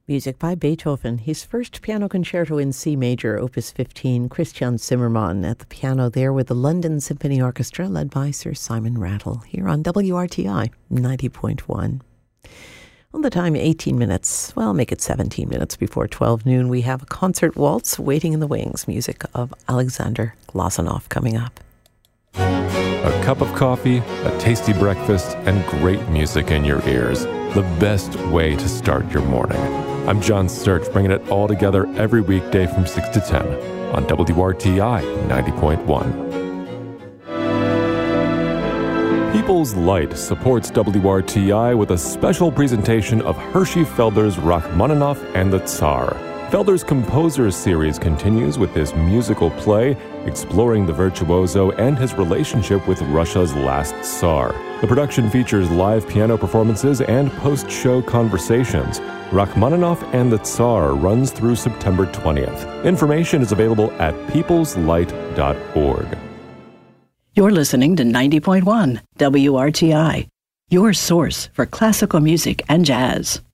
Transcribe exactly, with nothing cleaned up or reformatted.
Music by Beethoven, his first piano concerto in C major, opus fifteen, Christian Zimmermann at the piano there with the London Symphony Orchestra led by Sir Simon Rattle here on W R T I ninety point one. On the time, eighteen minutes, well, make it seventeen minutes before twelve noon, we have a concert waltz waiting in the wings, music of Alexander Glazunov coming up. A cup of coffee, a tasty breakfast, and great music in your ears. The best way to start your morning. I'm John Search, bringing it all together every weekday from six to ten on W R T I ninety point one. People's Light supports W R T I with a special presentation of Hershey Felder's Rachmaninoff and the Tsar. Felder's Composers series continues with this musical play exploring the virtuoso and his relationship with Russia's last Tsar. The production features live piano performances and post-show conversations. Rachmaninoff and the Tsar runs through September twentieth. Information is available at peoples light dot org. You're listening to ninety point one W R T I, your source for classical music and jazz.